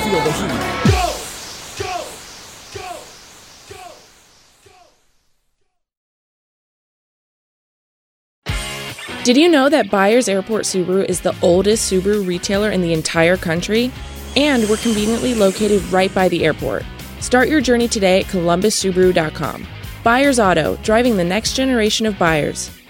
feel the heat. Did you know that Byers Airport Subaru is the oldest Subaru retailer in the entire country? And we're conveniently located right by the airport. Start your journey today at columbussubaru.com. Byers Auto, driving the next generation of buyers.